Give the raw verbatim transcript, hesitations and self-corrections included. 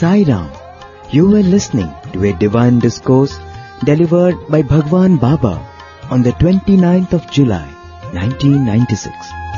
Sai Ram. You were listening to a divine discourse delivered by Bhagwan Baba on the twenty-ninth of July, nineteen ninety-six.